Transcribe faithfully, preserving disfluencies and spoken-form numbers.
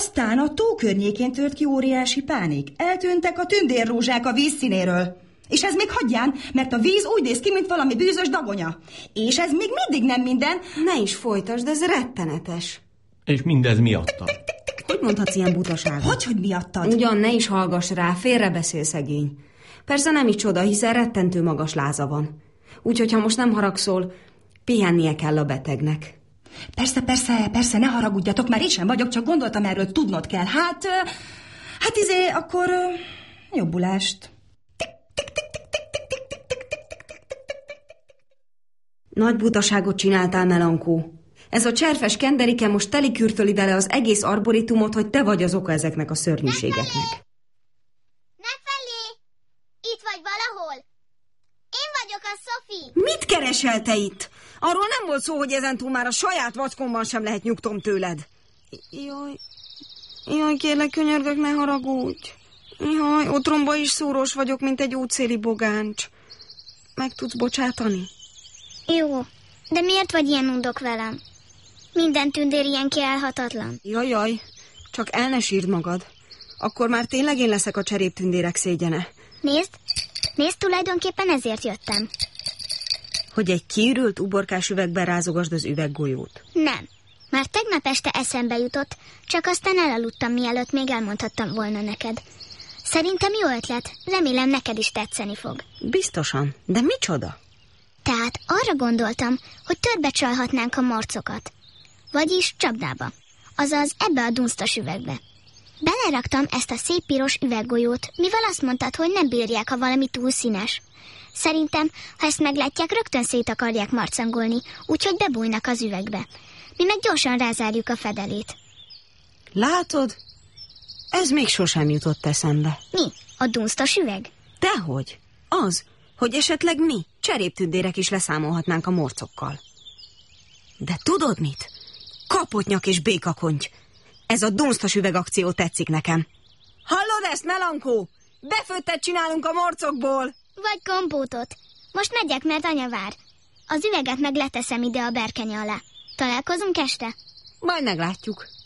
Aztán a tó környékén tört ki óriási pánik. Eltűntek a tündérrózsák a víz színéről. És ez még hagyján, mert a víz úgy néz ki, mint valami bűzös dagonya. És ez még mindig nem minden. Ne is folytasd, ez rettenetes. És mindez miatta? Hogy mondhatsz ilyen butaságot? Hogy, hogy miattad? Ugyan, ne is hallgass rá, félrebeszél szegény. Persze nem is csoda, hiszen rettentő magas láza van. Úgyhogy ha most nem haragszol, pihennie kell a betegnek. Persze, persze, persze, ne haragudjatok, már én sem vagyok, csak gondoltam, erről tudnod kell. Hát, hát izé, akkor jobbulást. Nagy butaságot csináltál, Melankó. Ez a cserfes kenderike most telikürtöli vele az egész arboritumot, hogy te vagy az oka ezeknek a szörnyűségeknek. Nefelé! Itt vagy valahol? Én vagyok a Sophie. Mit keresel te itt? Arról nem volt szó, hogy ezentúl már a saját vackomban sem lehet nyugtom tőled. Jaj, jaj, kérlek, könyörgök, ne haragudj. Jaj, otromba is szúrós vagyok, mint egy útszéli bogáncs. Meg tudsz bocsátani? Jó, de miért vagy ilyen undok velem? Minden tündér ilyen kiállhatatlan. Jaj, jaj, csak el ne sírd magad. Akkor már tényleg én leszek a cseréptündérek szégyene. Nézd, nézd, tulajdonképpen ezért jöttem. Hogy egy kiürült uborkás üvegben rázogasd az üveggolyót. Nem, már tegnap este eszembe jutott, csak aztán elaludtam, mielőtt még elmondhattam volna neked. Szerintem jó ötlet, remélem neked is tetszeni fog. Biztosan, de micsoda? Tehát arra gondoltam, hogy törbe csalhatnánk a marcokat. Vagyis csapdába. Azaz ebbe a dunsztos üvegbe. Beleraktam ezt a szép piros üveggolyót, mivel azt mondtad, hogy nem bírják, ha valami túl színes. Szerintem, ha ezt meglátják, rögtön szét akarják marcangolni, úgyhogy bebújnak az üvegbe. Mi meg gyorsan rázárjuk a fedelét. Látod? Ez még sosem jutott eszembe. Mi? A dunsztos üveg? Dehogy. Az, hogy esetleg mi, cseréptündérek is leszámolhatnánk a morcokkal. De tudod mit? Kapotnyak és békakonty. Ez a dunsztos üvegakció tetszik nekem. Hallod ezt, Melankó? Befőttet csinálunk a morcokból. Vagy kompótot. Most megyek, mert anya vár. Az üveget meg leteszem ide a berkenye alá. Találkozunk este? Majd meglátjuk.